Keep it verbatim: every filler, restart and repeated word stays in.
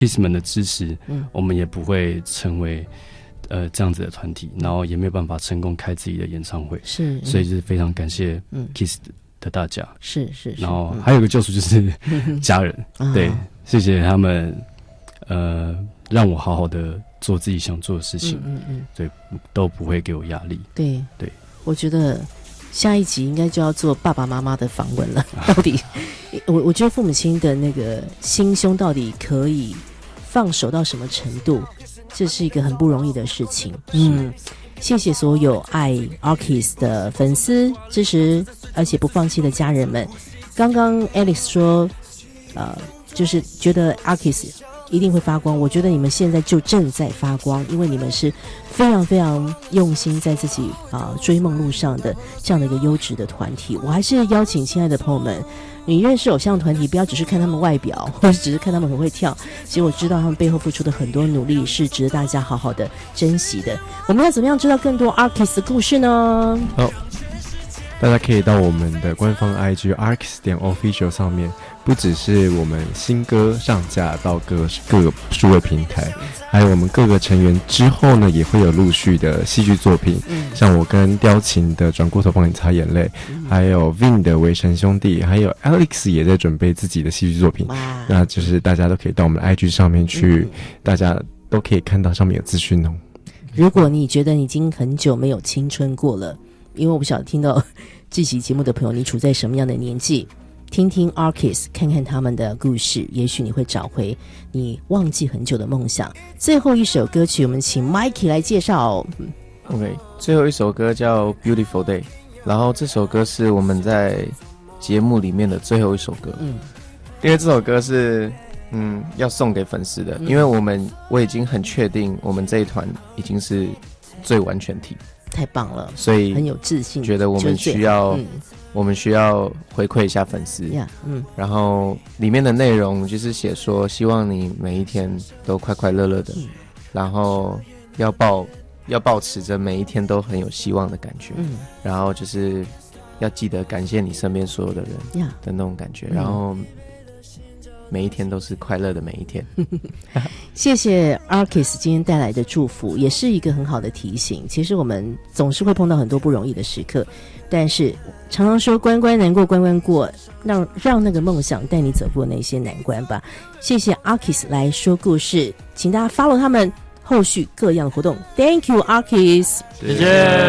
Kiss 们的支持，嗯，我们也不会成为呃这样子的团体，然后也没有办法成功开自己的演唱会， 是，嗯、 所以就是非常感谢 Kiss 的大家， 是是， 然后还有一个救赎就是家人，嗯、对，谢谢他们，呃，让我好好的做自己想做的事情，嗯嗯嗯，对，都不会给我压力， 对对， 我觉得。下一集应该就要做爸爸妈妈的访问了。到底，我我觉得父母亲的那个心胸到底可以放手到什么程度，这是一个很不容易的事情。嗯，谢谢所有爱 Arkiss 的粉丝、支持而且不放弃的家人们。刚刚 Alex 说，呃，就是觉得 Arkiss 一定会发光，我觉得你们现在就正在发光，因为你们是非常非常用心在自己啊、呃、追梦路上的这样的一个优质的团体。我还是邀请亲爱的朋友们，你认识偶像团体不要只是看他们外表，或者只是看他们很会跳，其实我知道他们背后付出的很多努力是值得大家好好的珍惜的。我们要怎么样知道更多 Arkiss 的故事呢？ 好，大家可以到我们的官方 I G Arkiss 点 official 上面，不只是我们新歌上架到各各个数位平台，还有我们各个成员之后呢，也会有陆续的戏剧作品，嗯、像我跟雕琴的转过头帮你擦眼泪，嗯、还有 Vin 的围城兄弟，还有 Alex 也在准备自己的戏剧作品。那就是大家都可以到我们的 I G 上面去，嗯、大家都可以看到上面有资讯哦。 如果你觉得你已经很久没有青春过了，因为我不晓得听到这期节目的朋友你处在什么样的年纪，听听 Arkiss， 看看他们的故事，也许你会找回你忘记很久的梦想。最后一首歌曲我们请 Mikey 来介绍。 OK， 最后一首歌叫 Beautiful Day， 然后这首歌是我们在节目里面的最后一首歌，嗯，因为这首歌是嗯要送给粉丝的，嗯、因为我们我已经很确定我们这一团已经是最完全体， 太棒了， 所以很有自信， 觉得我们需要、嗯、我们需要回馈一下粉丝， yeah, 嗯，然后里面的内容就是写说希望你每一天都快快乐乐的，嗯、然后要抱要抱持着每一天都很有希望的感觉，嗯，然后就是要记得感谢你身边所有的人的那种感觉， yeah, 然后每一天都是快乐的每一天。 谢谢 Arkiss 今天带来的祝福，也是一个很好的提醒。其实我们总是会碰到很多不容易的时刻，但是常常说关关难过关关过，让让那个梦想带你走过那些难关吧。谢谢 Arkiss 来说故事，请大家 follow 他们后续各样的活动。 Thank you Arkiss， 谢谢。